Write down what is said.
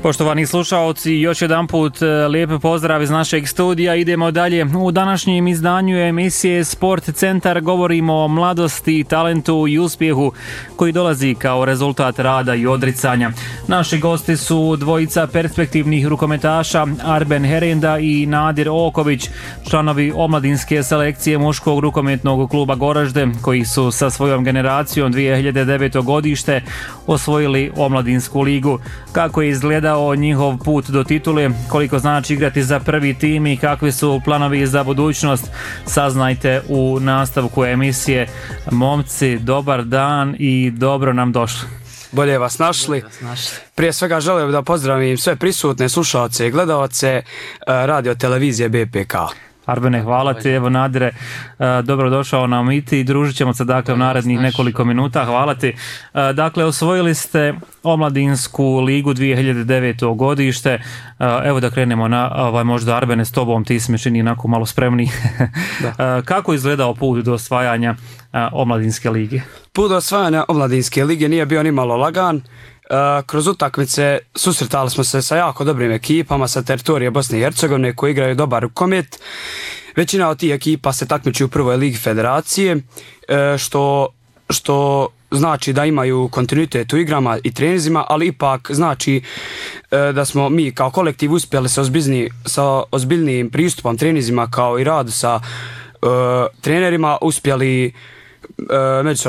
Poštovani slušaoci, još jedan put lijep pozdrav iz našeg studija. Idemo dalje. U današnjem izdanju emisije Sport Centar govorimo o mladosti, talentu i uspjehu koji dolazi kao rezultat rada i odricanja. Naši gosti su dvojica perspektivnih rukometaša Arben Herenda i Nadir Oković, članovi omladinske selekcije muškog rukometnog kluba Goražde, koji su sa svojom generacijom 2009. godište osvojili omladinsku ligu. Kako je izgledao njihov put do titule, koliko znači igrati za prvi tim i kakvi su planovi za budućnost, saznajte u nastavku emisije. Momci, dobar dan i dobro nam došli. Bolje vas našli. Prije svega želim da pozdravim sve prisutne slušalce i gledalce radio televizije BPK. Arbene, hvala ti. Evo Nadire, dobrodošao nam i ti. Družit ćemo se dakle u narednih nekoliko minuta. Hvala ti. Dakle, osvojili ste omladinsku ligu 2009. godište. Evo da krenemo na možda Arbene s tobom, ti si mi čini onako malo spremni. Kako je izgledao put do osvajanja omladinske lige? Put do osvajanja omladinske lige nije bio ni malo lagan. Kroz utakmice susretali smo se sa jako dobrim ekipama sa teritorije Bosne i Hercegovine koji igraju dobar rukomet. Većina od tih ekipa se takmiči u prvoj ligi federacije, što znači da imaju kontinuitet u igrama i treninzima, ali ipak znači da smo mi kao kolektiv uspjeli sa ozbiljnijim pristupom treninzima kao i radu sa trenerima, uspjeli međusobno